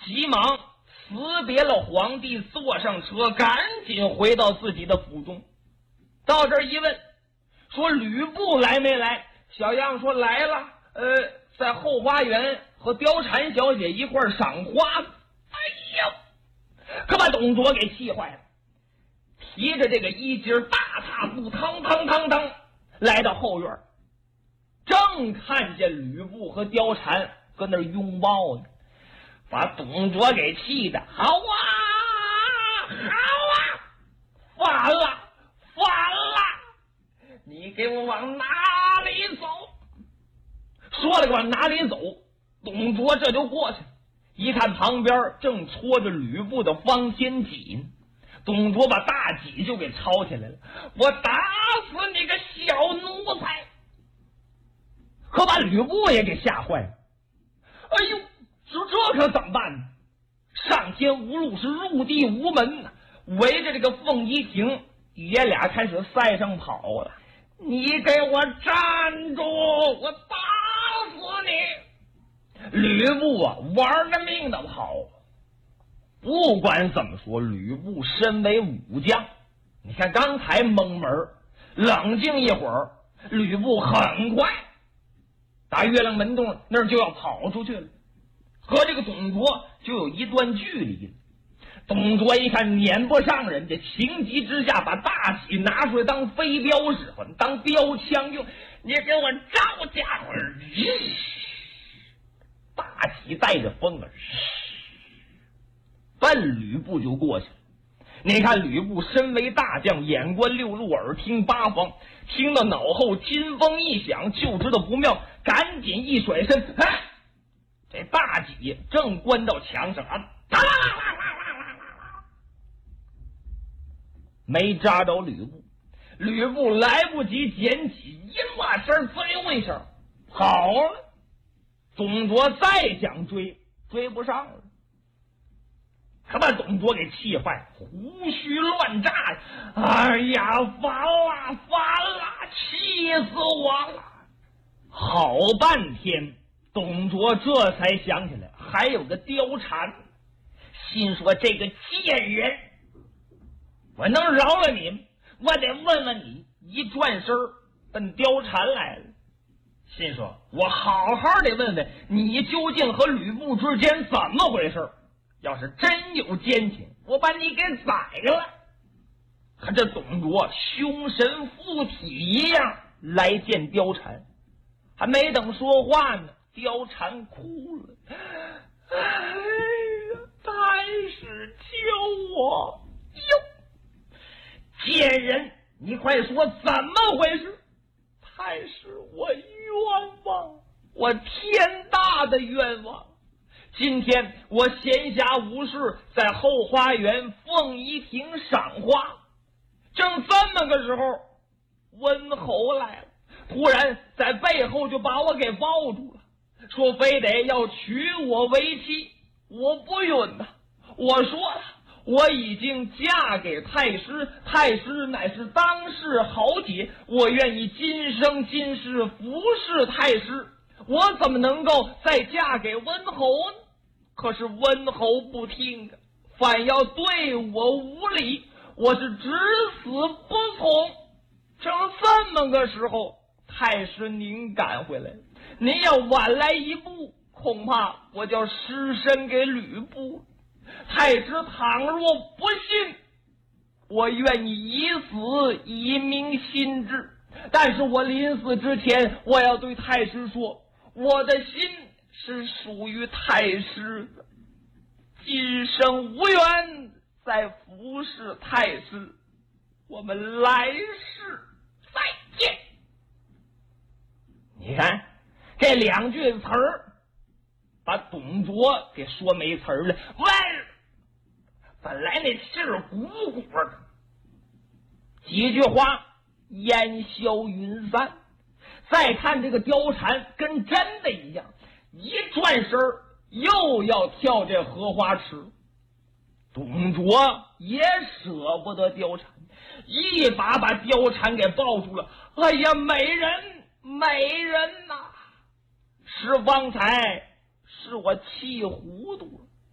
急忙辞别了皇帝，坐上车，赶紧回到自己的府中。到这儿一问，说吕布来没来？小样说来了，在后花园和貂蝉小姐一块儿赏花。哎呦，可把董卓给气坏了，提着这个衣襟大踏步，腾腾腾腾来到后院，正看见吕布和貂蝉搁那儿拥抱呢，把董卓给气的，好啊，完了，你给我往哪里走？说了个往哪里走，董卓这就过去了，一看旁边正戳着吕布的方天戟呢，董卓把大戟就给抄起来了，我打死你个小奴才！可把吕布也给吓坏了。哎呦，这可怎么办呢？上天无路，是入地无门呢。围着这个凤仪亭，爷俩开始赛上跑了。你给我站住！我打死你！吕布啊，玩了命的跑。不管怎么说，吕布身为武将，你看刚才蒙门，冷静一会儿，吕布很快打月亮门洞那儿就要跑出去了，和这个董卓就有一段距离了。董卓一看撵不上人家，情急之下把大戟拿出来当飞镖使唤，当标枪用。你给我招家伙！大戟带着风啊，奔吕布就过去了。你看吕布身为大将，眼观六路，耳听八方，听到脑后金风一响，就知道不妙，赶紧一甩身，这大戟正关到墙上啊，没扎着吕布。吕布来不及捡起，一落身，滋溜一声跑了。董卓再想追不上了，可把董卓给气坏，胡须乱炸。哎呀，烦了，气死我了！好半天，董卓这才想起来还有个貂蝉，心说这个贱人，我能饶了你，我得问问你。一转身奔貂蝉来了，心说我好好的问问你究竟和吕布之间怎么回事，要是真有奸情，我把你给宰了。可这董卓凶神附体一样来见貂蝉，还没等说话呢，貂蝉哭了。哎呀，太师救我！哟，贱人，你快说怎么回事？太师，我冤枉，我天大的冤枉！今天我闲暇无事，在后花园凤仪亭赏花，正这么个时候，温侯来了，突然在背后就把我给抱住了，说非得要娶我为妻。我不允呐！我说了，我已经嫁给太师，太师乃是当世豪杰，我愿意今生今世服侍太师，我怎么能够再嫁给温侯呢？可是温侯不听啊，反要对我无礼，我是只死不从。正这么个时候，太师您赶回来了，您要晚来一步，恐怕我就失身给吕布。太师倘若不信，我愿意以死以明心志，但是我临死之前，我要对太师说，我的心是属于太师的，今生无缘再服侍太师，我们来世再见。你看这两句词儿把董卓给说没词儿了，本来那气儿鼓鼓的，几句话烟消云散。再看这个貂蝉跟真的一样，一转身又要跳这荷花池。董卓也舍不得貂蝉，一把把貂蝉给抱住了。哎呀，美人呐，是方才是我气糊涂了，